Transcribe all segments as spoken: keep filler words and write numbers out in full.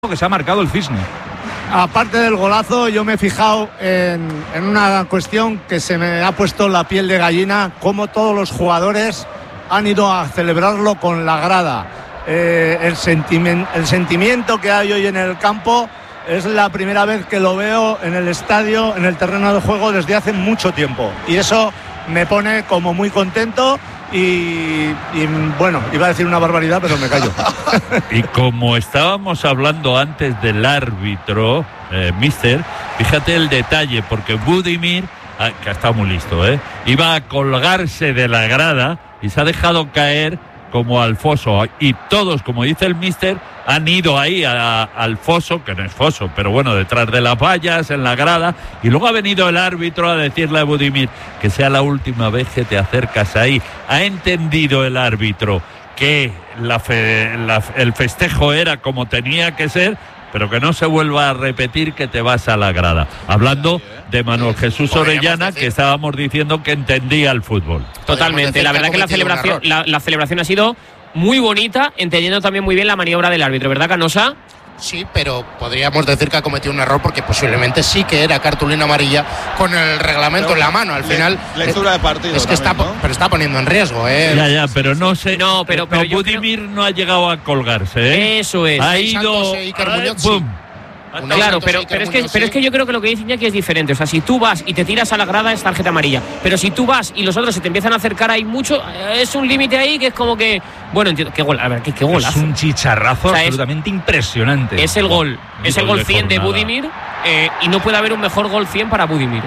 que se ha marcado el Cisne. Aparte del golazo, yo me he fijado en, en una cuestión que se me ha puesto la piel de gallina, cómo todos los jugadores han ido a celebrarlo con la grada. Eh, el, sentiment, el sentimiento que hay hoy en el campo es la primera vez que lo veo en el estadio, en el terreno de juego, desde hace mucho tiempo. Y eso me pone como muy contento. Y, y bueno, iba a decir una barbaridad, pero me callo. Y como estábamos hablando antes del árbitro, eh, mister, fíjate el detalle, porque Budimir, ah, que ha estado muy listo, ¿eh? iba a colgarse de la grada y se ha dejado caer como al foso. Y todos, como dice el mister, han ido ahí a, a, al foso, que no es foso, pero bueno, detrás de las vallas, en la grada, y luego ha venido el árbitro a decirle a Budimir que sea la última vez que te acercas ahí. Ha entendido el árbitro que la fe, la, el festejo era como tenía que ser, pero que no se vuelva a repetir que te vas a la grada. Hablando de Manuel Jesús Orellana, que estábamos diciendo que entendía el fútbol. Totalmente, la verdad que la celebración, la, la celebración ha sido muy bonita, entendiendo también muy bien la maniobra del árbitro, ¿verdad, Canosa? Sí, pero podríamos decir que ha cometido un error porque posiblemente sí que era cartulina amarilla con el reglamento pero en la mano. Al le, final lectura de partido es que también, está, ¿no? pero está poniendo en riesgo, ¿eh? Ya, ya, pero no sé. No, pero, pero no, Budimir creo... no ha llegado a colgarse, ¿eh? Eso es. Ha ido. ¡Bum! Claro, pero, pero, es que, pero es que yo creo que lo que dice Iñaki es diferente. O sea, si tú vas y te tiras a la grada es tarjeta amarilla. Pero si tú vas y los otros se te empiezan a acercar, hay mucho. Es un límite ahí que es como que. Bueno, entiendo. Qué gol, a ver, qué, qué golazo. Es un chicharrazo, o sea, es, absolutamente impresionante. Es el gol. Oh, es el gol cien de Budimir. Eh, y no puede haber un mejor gol cien para Budimir.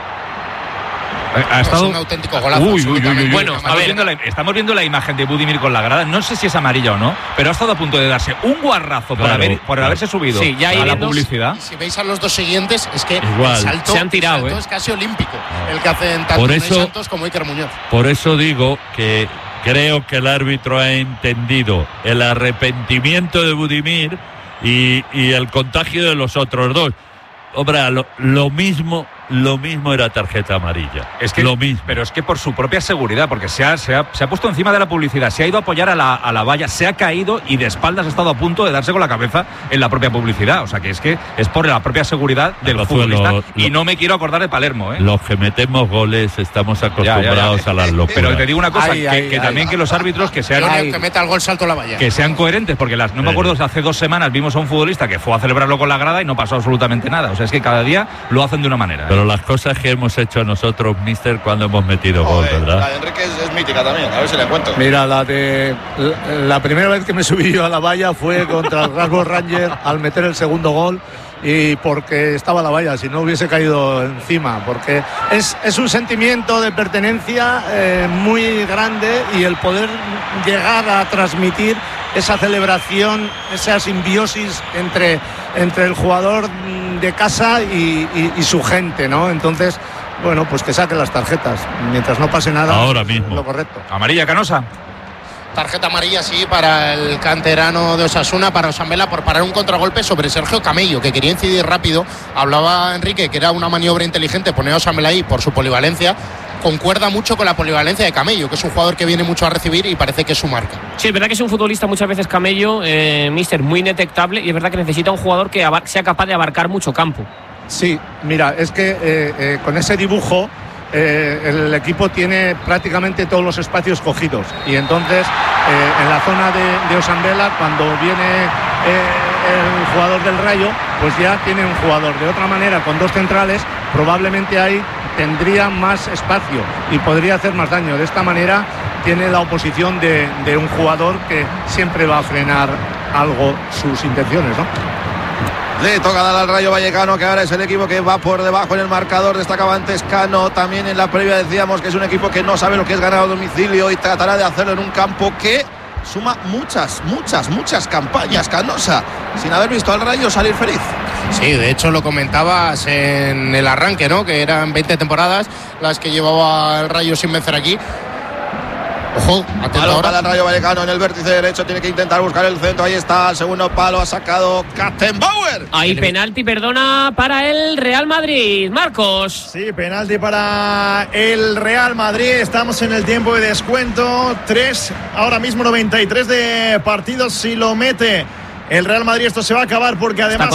Ha estado es un auténtico golazo. Uy, uy, uy, uy, bueno, estamos, ver, viendo la, estamos viendo la imagen de Budimir con la grada. No sé si es amarilla o no, pero ha estado a punto de darse un guarrazo por, claro, haber, por claro. haberse subido sí, ya a la dos, publicidad. Si veis a los dos siguientes, es que igual. El salto, se han tirado, el salto ¿eh? es casi olímpico. El que hacen tanto Ney Santos como Iker Muñoz. Por eso digo que creo que el árbitro ha entendido el arrepentimiento de Budimir y, y el contagio de los otros dos. Hombre, lo, lo mismo, lo mismo era tarjeta amarilla. Es que, lo mismo. Pero es que por su propia seguridad, porque se ha, se ha, se ha puesto encima de la publicidad, se ha ido a apoyar a la, a la valla, se ha caído y de espaldas ha estado a punto de darse con la cabeza en la propia publicidad. O sea que es que es por la propia seguridad del Rafael, futbolista. Lo, y no me quiero acordar de Palermo, ¿eh? Los que metemos goles estamos acostumbrados ya, ya, ya. a las locuras. Pero te digo una cosa, ay, que, ay, que ay, también ay. que los árbitros que sean ay. que meta el gol salto a la valla. Que sean coherentes, porque las no me acuerdo, hace dos semanas vimos a un futbolista que fue a celebrarlo con la grada y no pasó absolutamente nada. O sea, es que cada día lo hacen de una manera. Pero las cosas que hemos hecho nosotros, mister, cuando hemos metido Joder, gol, ¿verdad? La de Enrique es, es mítica también, a ver si le cuento. Mira, la de la, la primera vez que me subí yo a la valla fue contra el Glasgow Rangers al meter el segundo gol y porque estaba la valla, si no hubiese caído encima, porque es, es un sentimiento de pertenencia eh, muy grande y el poder llegar a transmitir esa celebración, esa simbiosis entre, entre el jugador de casa y, y, y su gente, ¿no? Entonces, bueno, pues que saquen las tarjetas, mientras no pase nada. Ahora mismo. Lo correcto. Amarilla, Canosa. Tarjeta amarilla, sí, para el canterano de Osasuna, para Osambela, por parar un contragolpe sobre Sergio Camello, que quería incidir rápido. Hablaba Enrique que era una maniobra inteligente poner a Osambela ahí por su polivalencia. Concuerda mucho con la polivalencia de Camello, que es un jugador que viene mucho a recibir y parece que es su marca. Sí, es verdad que es un futbolista muchas veces Camello, eh, mister, muy indetectable, y es verdad que necesita un jugador que abar- sea capaz de abarcar mucho campo. Sí, mira, es que eh, eh, con ese dibujo eh, el equipo tiene prácticamente todos los espacios cogidos y entonces eh, en la zona de, de Osambela, cuando viene eh, el jugador del Rayo, pues ya tiene un jugador. De otra manera, con dos centrales, probablemente ahí tendría más espacio y podría hacer más daño. De esta manera tiene la oposición de, de un jugador que siempre va a frenar algo sus intenciones, ¿no? Le toca dar al Rayo Vallecano, que ahora es el equipo que va por debajo en el marcador. Destacaba antes Cano, también en la previa decíamos que es un equipo que no sabe lo que es ganar a domicilio y tratará de hacerlo en un campo que suma muchas, muchas, muchas campañas, Canosa, sin haber visto al Rayo salir feliz. Sí, de hecho lo comentabas en el arranque, ¿no? Que eran veinte temporadas las que llevaba el Rayo sin vencer aquí. Ojo, atento ahora. Para el Rayo Vallecano en el vértice derecho, tiene que intentar buscar el centro. Ahí está, el segundo palo ha sacado Kattenbauer. Hay penalti, perdona, para el Real Madrid. Marcos. Sí, penalti para el Real Madrid. Estamos en el tiempo de descuento. tres, ahora mismo noventa y tres de partidos. Si lo mete el Real Madrid. Esto se va a acabar porque además